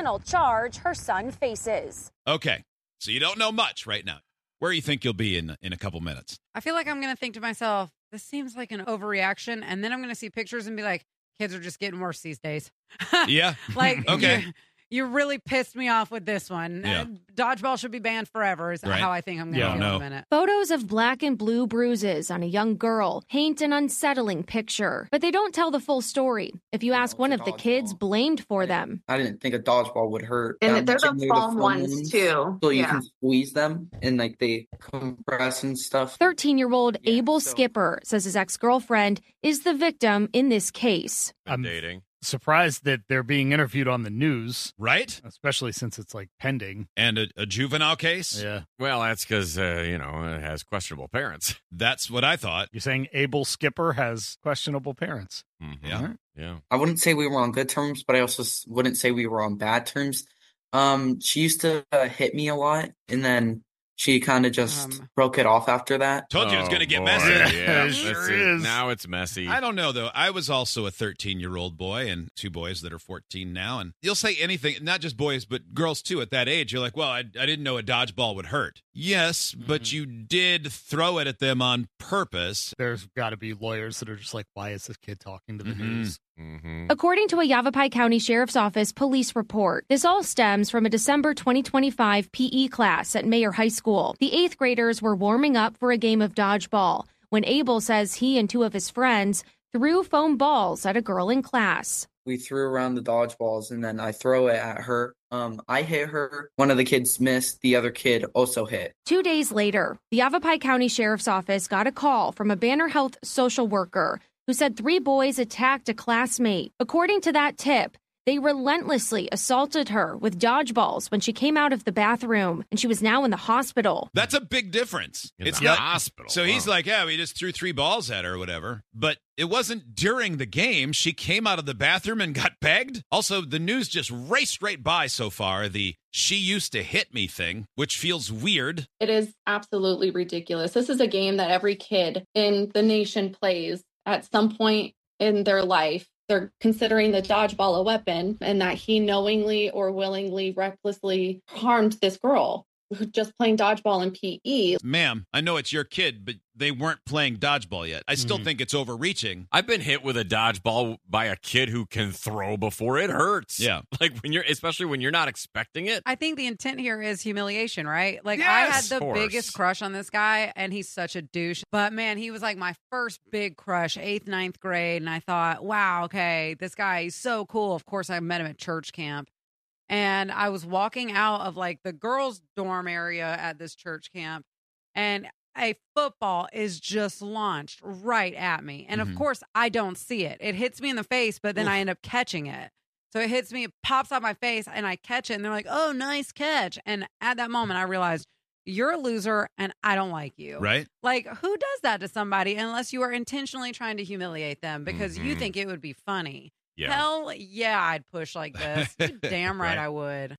criminal charge her son faces. Okay, so you don't know much right now. Where do you think you'll be in a couple minutes? I feel like I'm going to think to myself, this seems like an overreaction. And then I'm going to see pictures and be like, kids are just getting worse these days. Yeah. Like, okay. You really pissed me off with this one. Yeah. Dodgeball should be banned forever is how I think I'm going to feel in a minute. Photos of black and blue bruises on a young girl paint an unsettling picture, but they don't tell the full story. If you ask one of the kids blamed for them. I didn't think a dodgeball would hurt. And they're the foam ones too. So you can squeeze them and like they compress and stuff. 13-year-old Abel Skipper says his ex-girlfriend is the victim in this case. I'm dating. Surprised that they're being interviewed on the news. Right? Especially since it's like pending. And a juvenile case? Yeah. Well, that's because, it has questionable parents. That's what I thought. You're saying Abel Skipper has questionable parents. Mm-hmm. Yeah. Yeah. I wouldn't say we were on good terms, but I also wouldn't say we were on bad terms. She used to hit me a lot, and then she kind of just broke it off after that. Told you it was going to get messy. Yeah, sure is. Now it's messy. I don't know, though. I was also a 13-year-old boy and two boys that are 14 now. And you'll say anything, not just boys, but girls, too, at that age. You're like, well, I didn't know a dodgeball would hurt. Yes, but you did throw it at them on purpose. There's got to be lawyers that are just like, why is this kid talking to the news? Mm-hmm. According to a Yavapai County Sheriff's Office police report, this all stems from a December 2025 PE class at Mayer High School. The 8th graders were warming up for a game of dodgeball when Abel says he and two of his friends threw foam balls at a girl in class. We threw around the dodgeballs, and then I throw it at her. I hit her. One of the kids missed. The other kid also hit. 2 days later, the Yavapai County Sheriff's Office got a call from a Banner Health social worker who said 3 boys attacked a classmate. According to that tip, they relentlessly assaulted her with dodgeballs when she came out of the bathroom, and she was now in the hospital. That's a big difference. It's not hospital. So he's like, yeah, we just threw 3 balls at her or whatever. But it wasn't during the game. She came out of the bathroom and got pegged. Also, the news just raced right by so far, the she used to hit me thing, which feels weird. It is absolutely ridiculous. This is a game that every kid in the nation plays at some point in their life. They're considering the dodgeball a weapon, and that he knowingly or willingly, recklessly harmed this girl just playing dodgeball in PE. Ma'am, I know it's your kid, but they weren't playing dodgeball yet. I still think it's overreaching. I've been hit with a dodgeball by a kid who can throw before it hurts. Yeah. Like especially when you're not expecting it. I think the intent here is humiliation, right? Like, Yes, I had the of course. biggest crush on this guy, and he's such a douche. But man, he was like my first big crush, 8th, 9th grade. And I thought, wow, okay, this guy is so cool. Of course, I met him at church camp. And I was walking out of like the girls' dorm area at this church camp, and a football is just launched right at me. And of course, I don't see it. It hits me in the face, but then I end up catching it. So it hits me, it pops out my face, and I catch it. And they're like, oh, nice catch. And at that moment, I realized, you're a loser, and I don't like you. Right? Like, who does that to somebody unless you are intentionally trying to humiliate them because you think it would be funny? Yeah. Hell yeah, I'd push like this. You're damn right I would.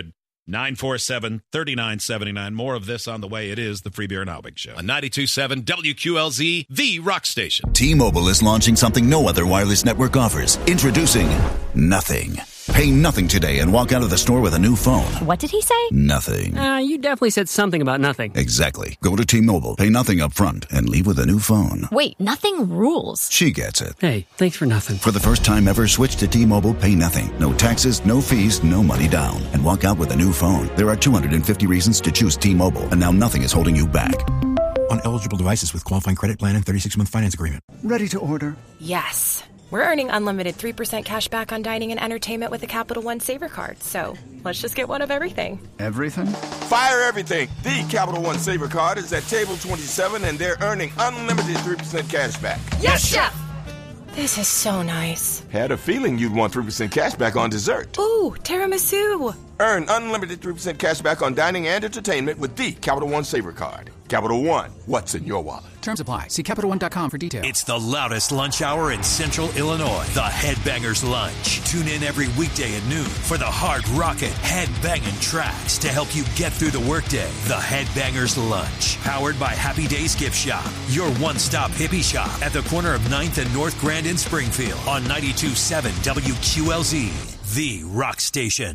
1-800-947-3979. More of this on the way. It is the Free Beer and Albig Show. On 92.7 WQLZ, the rock station. T-Mobile is launching something no other wireless network offers. Introducing Nothing. Pay nothing today and walk out of the store with a new phone. What did he say? Nothing. You definitely said something about nothing. Exactly. Go to T-Mobile, pay nothing up front, and leave with a new phone. Wait, nothing rules. She gets it. Hey, thanks for nothing. For the first time ever, switch to T-Mobile, pay nothing. No taxes, no fees, no money down. And walk out with a new phone. There are 250 reasons to choose T-Mobile, and now nothing is holding you back. On eligible devices with qualifying credit plan and 36-month finance agreement. Ready to order? Yes. We're earning unlimited 3% cash back on dining and entertainment with a Capital One Saver card. So let's just get one of everything. Everything? Fire everything. The Capital One Saver card is at table 27, and they're earning unlimited 3% cash back. Yes, Chef! This is so nice. Had a feeling you'd want 3% cash back on dessert. Ooh, tiramisu. Earn unlimited 3% cash back on dining and entertainment with the Capital One Saver card. Capital One, what's in your wallet? Terms apply. See CapitalOne.com for details. It's the loudest lunch hour in Central Illinois. The Headbangers Lunch. Tune in every weekday at noon for the hard rockin' headbanging tracks to help you get through the workday. The Headbangers Lunch. Powered by Happy Days Gift Shop. Your one-stop hippie shop at the corner of 9th and North Grand in Springfield on 92.7 WQLZ. The Rock Station.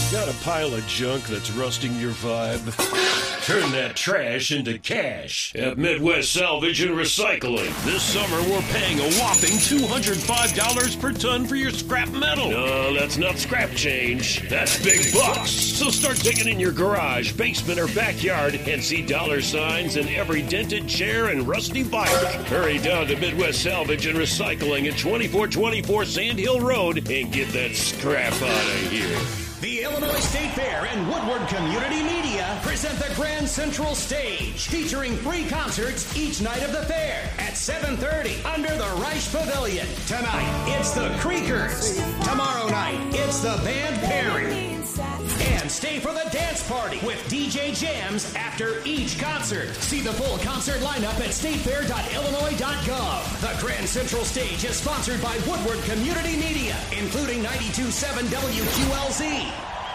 Got a pile of junk that's rusting your vibe? Turn that trash into cash at Midwest Salvage and Recycling. This summer, we're paying a whopping $205 per ton for your scrap metal. No, that's not scrap change. That's big bucks. So start digging in your garage, basement, or backyard and see dollar signs in every dented chair and rusty bike. Hurry down to Midwest Salvage and Recycling at 2424 Sand Hill Road and get that scrap out of here. The Illinois State Fair and Woodward Community Media present the Grand Central Stage, featuring free concerts each night of the fair at 7:30 under the Reich Pavilion. Tonight, it's the Creekers. Tomorrow night, it's the Band Perry. And stay for the dance party with DJ Jams after each concert. See the full concert lineup at statefair.illinois.gov. The Grand Central Stage is sponsored by Woodward Community Media, including 92.7 WQLZ.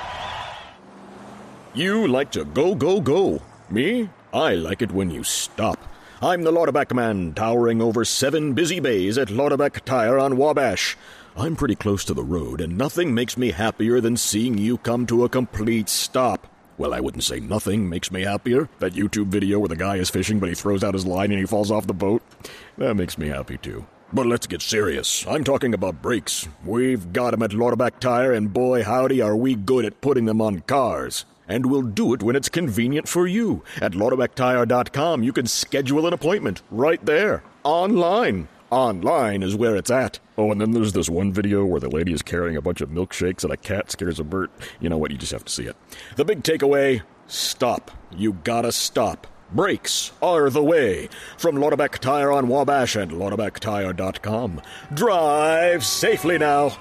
You like to go, go, go. Me? I like it when you stop. I'm the Lauterbach man, towering over 7 busy bays at Lauterbach Tire on Wabash. I'm pretty close to the road, and nothing makes me happier than seeing you come to a complete stop. Well, I wouldn't say nothing makes me happier. That YouTube video where the guy is fishing, but he throws out his line and he falls off the boat. That makes me happy, too. But let's get serious. I'm talking about brakes. We've got them at Lauterbach Tire, and boy, howdy, are we good at putting them on cars. And we'll do it when it's convenient for you. At LauterbachTire.com, you can schedule an appointment right there, online. Online is where it's at. Oh, and then there's this one video where the lady is carrying a bunch of milkshakes and a cat scares a bird. You know what? You just have to see it. The big takeaway, stop. You gotta stop. Brakes are the way. From Lauterbach Tire on Wabash and LauterbachTire.com. Drive safely now.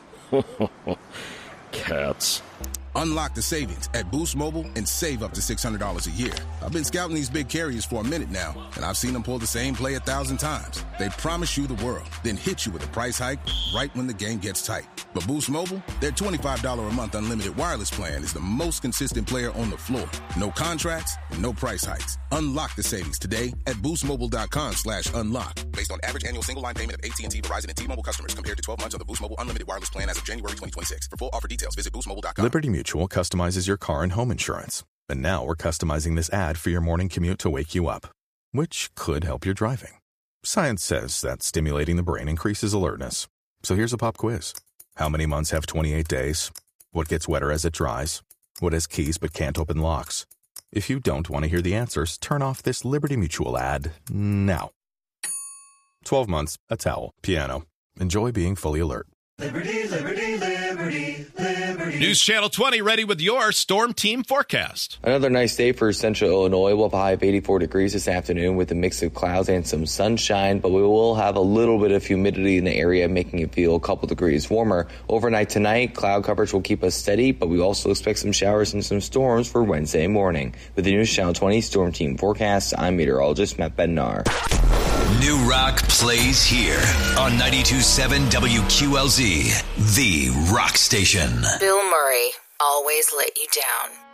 Cats. Unlock the savings at Boost Mobile and save up to $600 a year. I've been scouting these big carriers for a minute now, and I've seen them pull the same play 1,000 times. They promise you the world, then hit you with a price hike right when the game gets tight. But Boost Mobile, their $25 a month unlimited wireless plan is the most consistent player on the floor. No contracts, no price hikes. Unlock the savings today at boostmobile.com/unlock. Based on average annual single line payment of AT&T, Verizon, and T-Mobile customers compared to 12 months of the Boost Mobile unlimited wireless plan as of January 2026. For full offer details, visit boostmobile.com. Liberty Mutual customizes your car and home insurance. And now we're customizing this ad for your morning commute to wake you up, which could help your driving. Science says that stimulating the brain increases alertness. So here's a pop quiz. How many months have 28 days? What gets wetter as it dries? What has keys but can't open locks? If you don't want to hear the answers, turn off this Liberty Mutual ad now. 12 months, a towel, piano. Enjoy being fully alert. Liberty, liberty, liberty, liberty. News Channel 20 ready with your Storm Team forecast. Another nice day for central Illinois. We'll have a high of 84 degrees this afternoon with a mix of clouds and some sunshine, but we will have a little bit of humidity in the area, making it feel a couple degrees warmer. Overnight tonight, cloud coverage will keep us steady, but we also expect some showers and some storms for Wednesday morning. With the News Channel 20 Storm Team forecast, I'm meteorologist Matt Bednar. New rock plays here on 92.7 WQLZ, the rock station. Bill Murray, always let you down.